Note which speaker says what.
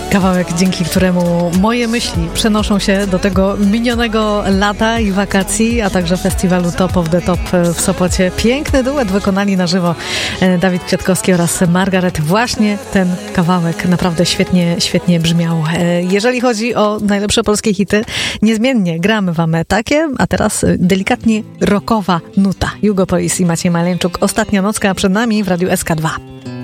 Speaker 1: Kawałek, dzięki któremu moje myśli przenoszą się do tego minionego lata i wakacji, a także festiwalu Top of the Top w Sopocie. Piękny duet wykonali na żywo Dawid Kwiatkowski oraz Margaret. Właśnie ten kawałek naprawdę świetnie brzmiał. Jeżeli chodzi o najlepsze polskie hity, niezmiennie gramy wam takie, a teraz delikatnie rockowa nuta. Hugo Polis i Maciej Maleńczuk. Ostatnia nocka przed nami w Radiu SK2.